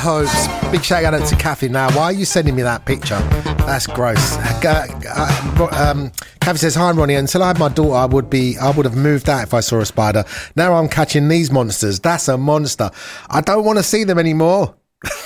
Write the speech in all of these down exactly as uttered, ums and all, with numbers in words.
hopes. Big shout out to Kathy now. Why are you sending me that picture? That's gross. Uh, uh, um, Kathy says, hi Ronnie, until I had my daughter I would be I would have moved out if I saw a spider. Now I'm catching these monsters. That's a monster. I don't want to see them anymore.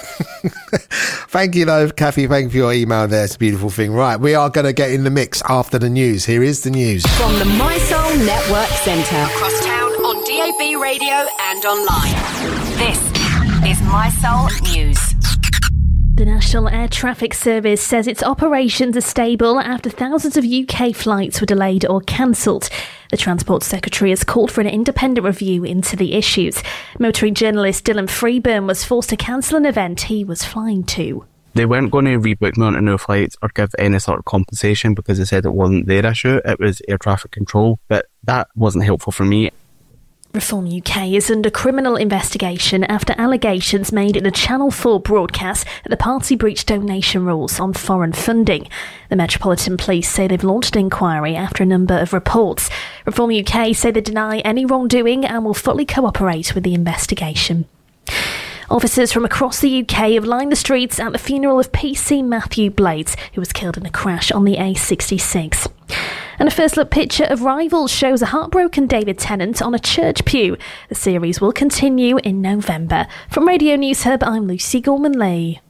Thank you though, Kathy. Thank you for your email there. It's a beautiful thing. Right, we are going to get in the mix after the news. Here is the news. From the My Soul Network Centre. Across town on D A B radio and online. This is My Soul News. The National Air Traffic Service says its operations are stable after thousands of U K flights were delayed or cancelled. The Transport Secretary has called for an independent review into the issues. Motoring journalist Dylan Freeburn was forced to cancel an event he was flying to. They weren't going to rebook me onto new flights or give any sort of compensation because they said it wasn't their issue, it was air traffic control, but that wasn't helpful for me. Reform U K is under criminal investigation after allegations made in a Channel four broadcast that the party breached donation rules on foreign funding. The Metropolitan Police say they've launched an inquiry after a number of reports. Reform U K say they deny any wrongdoing and will fully cooperate with the investigation. Officers from across the U K have lined the streets at the funeral of P C Matthew Blades, who was killed in a crash on the A sixty-six. And a first look picture of Rivals shows a heartbroken David Tennant on a church pew. The series will continue in November. From Radio News Hub, I'm Lucy Gorman-Lee.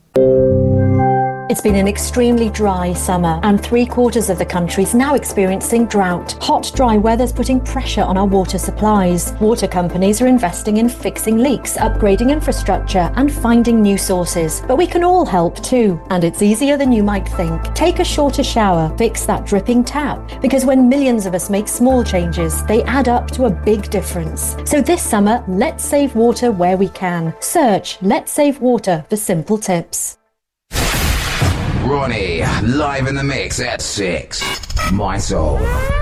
It's been an extremely dry summer and three quarters of the country is now experiencing drought. Hot, dry weather's putting pressure on our water supplies. Water companies are investing in fixing leaks, upgrading infrastructure and finding new sources. But we can all help too. And it's easier than you might think. Take a shorter shower, fix that dripping tap. Because when millions of us make small changes, they add up to a big difference. So this summer, let's save water where we can. Search Let's Save Water for simple tips. Ronnie, live in the mix at six. My Soul.